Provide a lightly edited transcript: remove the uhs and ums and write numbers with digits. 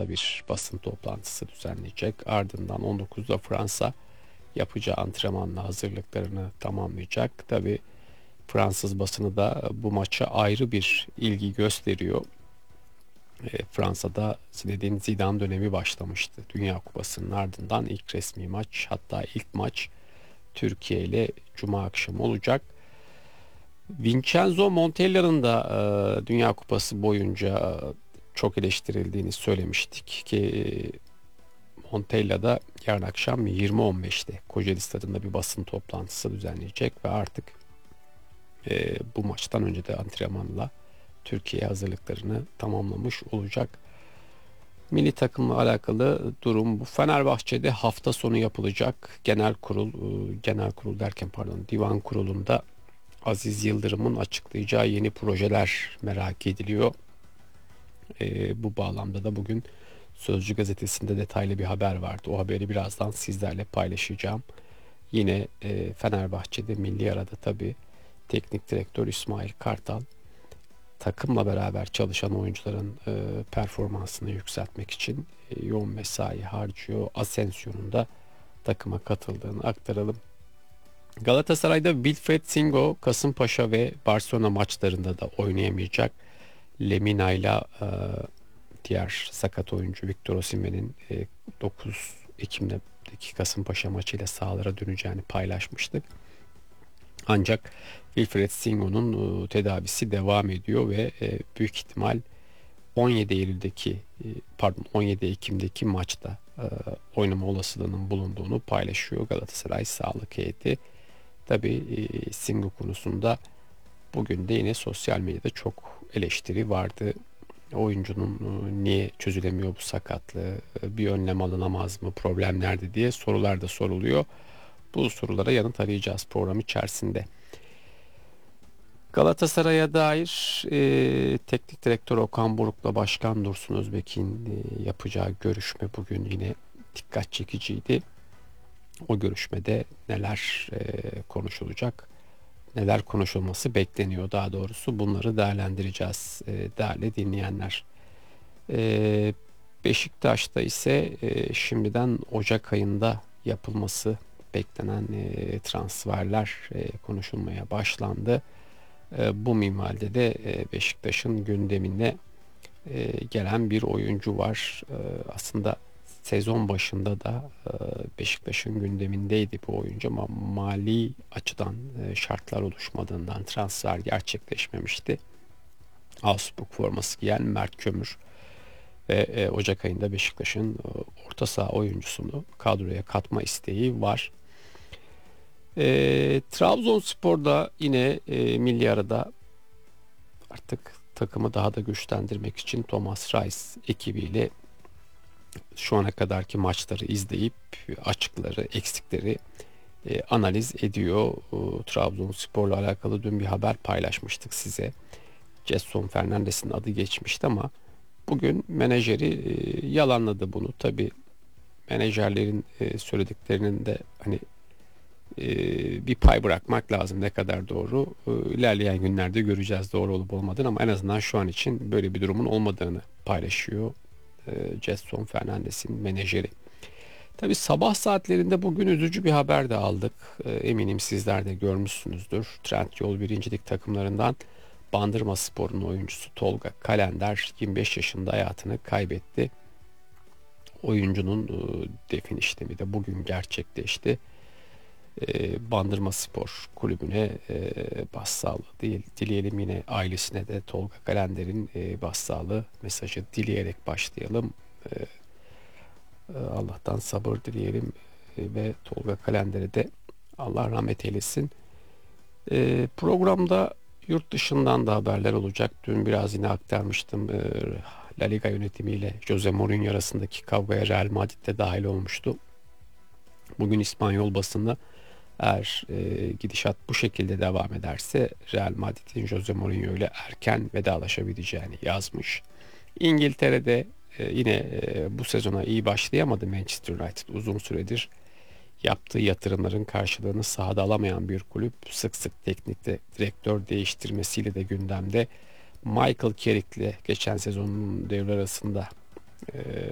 Avrupa'da bir basın toplantısı düzenleyecek. Ardından 19'da Fransa yapacağı antrenmanla hazırlıklarını tamamlayacak. Tabii Fransız basını da bu maça ayrı bir ilgi gösteriyor. Fransa'da Zinedine Zidane dönemi başlamıştı. Dünya Kupası'nın ardından ilk resmi maç, hatta ilk maç Türkiye ile Cuma akşamı olacak. Vincenzo Montella'nın da Dünya Kupası boyunca çok eleştirildiğini söylemiştik ki Montella da yarın akşam 20.15'te Kocaeli Stadı'nda bir basın toplantısı düzenleyecek ve artık bu maçtan önce de antrenmanla Türkiye hazırlıklarını tamamlamış olacak. Milli takımla alakalı durum bu. Fenerbahçe'de hafta sonu yapılacak genel kurul derken divan kurulunda Aziz Yıldırım'ın açıklayacağı yeni projeler merak ediliyor. Bu bağlamda da bugün Sözcü gazetesinde detaylı bir haber vardı. O haberi birazdan sizlerle paylaşacağım. Yine Fenerbahçe'de milli arada tabii teknik direktör İsmail Kartal takımla beraber çalışan oyuncuların performansını yükseltmek için yoğun mesai harcıyor. Asensio'nun da takıma katıldığını aktaralım. Galatasaray'da Wilfried Singo, Kasımpaşa ve Barcelona maçlarında da oynayamayacak. Lemina ile diğer sakat oyuncu Victor Osimhen'in 9 Ekim'deki Kasımpaşa maçıyla sahalara döneceğini paylaşmıştık. Ancak Wilfried Singo'nun tedavisi devam ediyor ve büyük ihtimal 17 Ekim'deki maçta oynama olasılığının bulunduğunu paylaşıyor Galatasaray Sağlık Heyeti. Tabii Singo konusunda bugün de yine sosyal medyada çok eleştiri vardı. Oyuncunun niye çözülemiyor bu sakatlığı, bir önlem alınamaz mı, problem nerede diye sorular da soruluyor. Bu sorulara yanıt arayacağız program içerisinde. Galatasaray'a dair teknik direktör Okan Buruk'la Başkan Dursun Özbek'in yapacağı görüşme bugün yine dikkat çekiciydi. O görüşmede neler konuşulacak, neler konuşulması bekleniyor daha doğrusu, bunları değerlendireceğiz değerli dinleyenler. Beşiktaş'ta ise şimdiden Ocak ayında yapılması beklenen transferler konuşulmaya başlandı. Bu minvalde de Beşiktaş'ın gündemine gelen bir oyuncu var. Aslında sezon başında da Beşiktaş'ın gündemindeydi bu oyuncu ama mali açıdan şartlar oluşmadığından transfer gerçekleşmemişti. Augsburg forması giyen Mert Kömür ve Ocak ayında Beşiktaş'ın orta saha oyuncusunu kadroya katma isteği var. Trabzonspor'da yine milli arada artık takımı daha da güçlendirmek için Thomas Reis ekibiyle şu ana kadarki maçları izleyip açıkları, eksikleri analiz ediyor. Trabzonspor'la alakalı dün bir haber paylaşmıştık size. Jetson Fernandes'in adı geçmişti ama bugün menajeri yalanladı bunu. Tabi menajerlerin söylediklerinin de hani bir pay bırakmak lazım, ne kadar doğru. İlerleyen günlerde göreceğiz doğru olup olmadığını ama en azından şu an için böyle bir durumun olmadığını paylaşıyor Jetson Fernandes'in menajeri. Tabi sabah saatlerinde bugün üzücü bir haber de aldık. Eminim sizler de görmüşsünüzdür. Trendyol birincilik takımlarından Bandırmaspor'un oyuncusu Tolga Kalender 25 yaşında hayatını kaybetti. Oyuncunun defin işlemi de bugün gerçekleşti. Bandırmaspor kulübüne başsağlığı dileyelim, yine ailesine de Tolga Kalender'in başsağlığı mesajı dileyerek başlayalım. Allah'tan sabır dileyelim ve Tolga Kalender'e de Allah rahmet eylesin. Programda yurt dışından da haberler olacak. Dün biraz yine aktarmıştım. La Liga yönetimiyle Jose Mourinho arasındaki kavgaya Real Madrid de dahil olmuştu. Bugün İspanyol basında eğer gidişat bu şekilde devam ederse Real Madrid'in Jose Mourinho ile erken vedalaşabileceğini yazmış. İngiltere'de yine bu sezona iyi başlayamadı Manchester United. Uzun süredir yaptığı yatırımların karşılığını sahada alamayan bir kulüp, sık sık teknik direktör değiştirmesiyle de gündemde. Michael Carrick'le geçen sezonun devre arasında